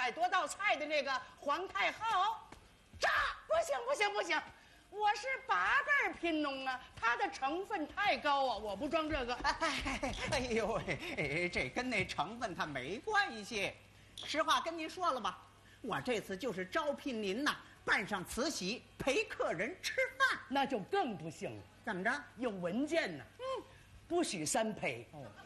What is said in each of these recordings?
改多道菜的那个皇太后。炸！不行不行不行，我是八辈贫农啊，它的成分太高啊，我不装这个。 哎呦喂，这跟那成分它没关系。实话跟您说了吧，我这次就是招聘您呐，办上慈禧陪客人吃饭。 那就更不行了。 怎么着？ 有文件呢。不许3陪。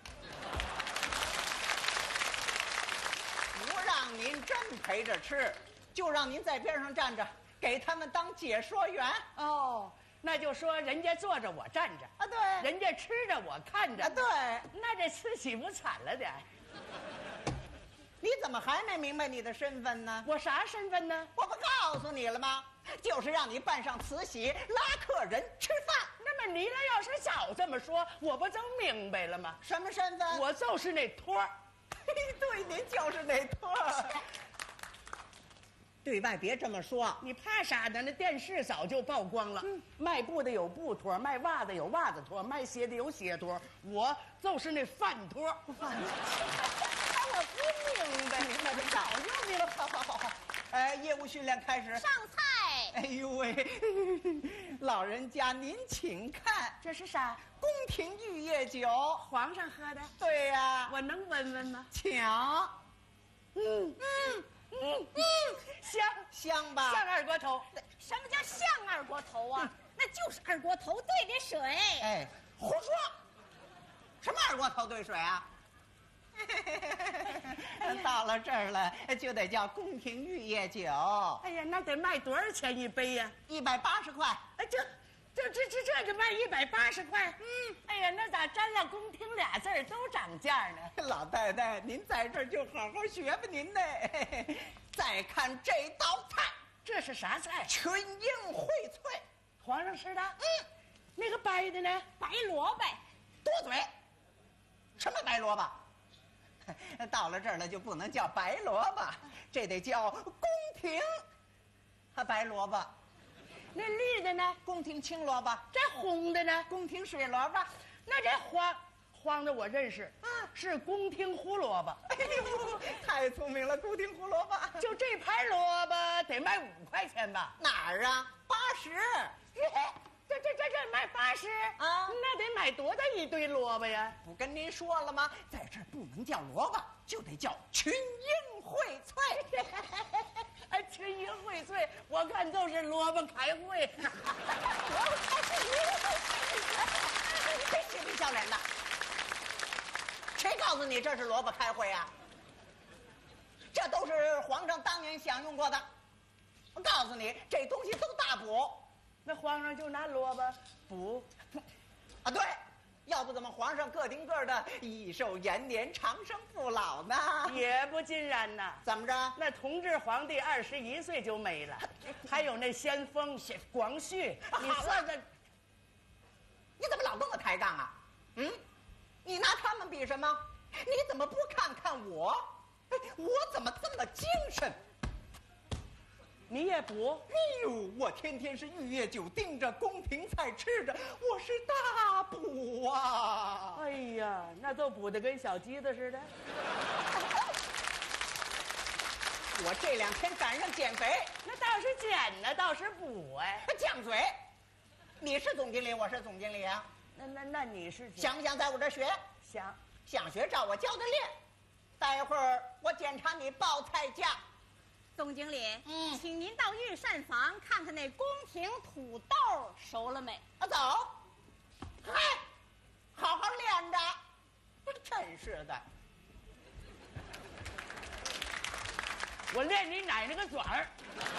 不让您真陪着吃，就让您在边上站着，给他们当解说员。 哦，那就说人家坐着我站着啊，对， 人家吃着我看着啊，对。 那这慈禧不惨了点？ 你怎么还没明白你的身份呢？ 我啥身份呢？ 我不告诉你了吗？就是让你办上慈禧拉客人吃饭。 那么你要是早这么说，我不就明白了吗？ 什么身份？ 我就是那托儿。 对，您就是那托儿。对外别这么说， 你怕啥呢？那电视早就曝光了。卖布的有布托，卖袜子有袜子托，卖鞋的有鞋托，我就是那饭托。我不明白，我这早就明白。 好，业务训练开始。 上菜。 哎呦喂，老人家您请看， 这是啥？ 宫廷玉液酒， 皇上喝的。 对呀， 我能闻闻吗？ 请。香吧？ 像二锅头。 什么叫像二锅头啊？那就是二锅头兑的水。 哎，胡说！什么二锅头兑水啊？到了这儿了，就得叫宫廷玉液酒。 哎呀，那得卖多少钱一杯呀 ？180块。 哎，这就卖180块。哎呀，那咋沾了宫廷俩字儿都涨价呢？ 老太太，您在这儿就好好学吧您呢。再看这道菜， 这是啥菜？ 群英荟萃， 皇上吃的。那个白的呢？ 白萝卜。 多嘴！什么白萝卜？到了这儿了就不能叫白萝卜，这得叫宫廷白萝卜。 那绿的呢？ 宫廷青萝卜。 这红的呢？ 宫廷水萝卜。 那这黄的我认识，是宫廷胡萝卜。 哎呦，太聪明了，宫廷胡萝卜。 就这盘萝卜得卖5块钱吧？ 哪儿啊？80。 这卖80 啊？ 那得买多大一堆萝卜呀？ 不跟您说了吗？在这儿不能叫萝卜，就得叫群英荟萃。 哎，群英荟萃，我看就是萝卜开会。 萝卜开会，真嬉皮笑脸的。谁告诉你这是萝卜开会啊？这都是皇上当年享用过的。我告诉你，这东西都大补。 那皇上就拿萝卜补啊？对，要不怎么皇上个顶个的益寿延年、长生不老呢？ 也不尽然呐。 怎么着？ 那同治皇帝21岁就没了，还有那先锋广旭，你算算， 你怎么老跟我抬杠啊？你拿他们比什么？你怎么不看看我？我怎么这么精神？ 你也补？ 哎呦，我天天是玉液酒盯着，宫廷菜吃着，我是大补啊！ 哎呀，那都补得跟小鸡子似的。 我这2天赶上减肥， 那倒是减呢，倒是补哎。 犟嘴！你是总经理，我是总经理啊。 那你是想不想在我这学？想学，照我教的练。待会儿我检查你报菜价。 总经理，请您到御膳房看看那宫廷土豆熟了没？ 走。嗨，好好练着。真是的。 我练你奶奶个爪儿！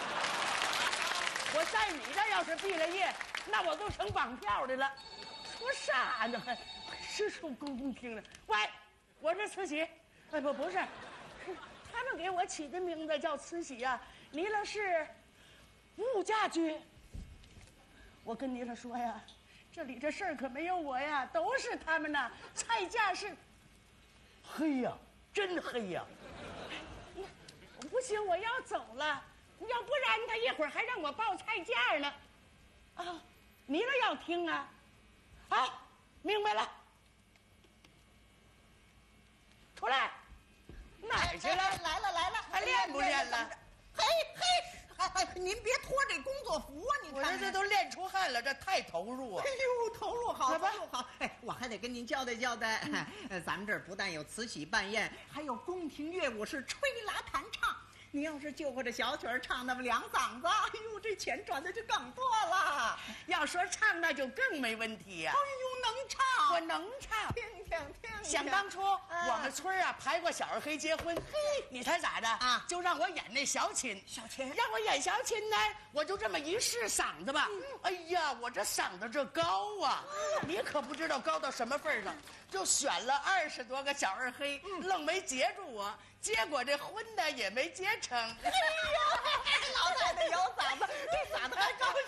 我在你这要是毕了业，那我都成绑票的了。说啥呢？还是说宫廷的？喂，我是慈禧。哎，不是。他们给我起的名字叫慈禧呀，离了是物价局。我跟你了说呀，这里这事儿可没有我呀，都是他们呐。菜价是黑呀，真黑呀。不行，我要走了，要不然他一会儿还让我报菜价呢。啊，你了要听啊？好，明白了。出来。 哪儿去了？ 来了， 还练不练了？ 嘿，您别脱这工作服啊！你看， 我这都练出汗了，这太投入啊！ 哎呦，投入好， 来吧投入好。哎，我还得跟您交代交代，咱们这儿不但有慈禧办宴，还有宫廷乐舞是吹拉弹唱。你要是就会这小曲儿唱那么2嗓子，哎呦，这钱赚的就更多了。 要说唱，那就更没问题呀、 哎呦，能唱， 我能唱。 听。 想当初，我们村啊排过小二黑结婚，你猜咋的啊？ 就让我演那小琴，让我演小琴呢，我就这么一试嗓子吧，哎呀，我这嗓子这高啊，你可不知道高到什么份儿上，就选了20多个小二黑，愣没接住我，结果这婚呢也没结成。哎呦，老太太有嗓子，这嗓子还高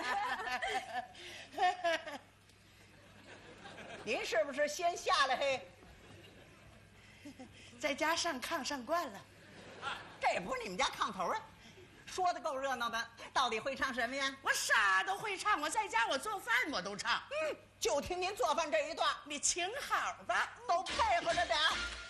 呢。您是不是先下来嘿？ 在家上炕上惯了， 这也不是你们家炕头啊，说的够热闹的。到底会唱什么呀？ 我啥都会唱，我在家我做饭我都唱。 就听您做饭这一段， 你请好吧， 都配合着点。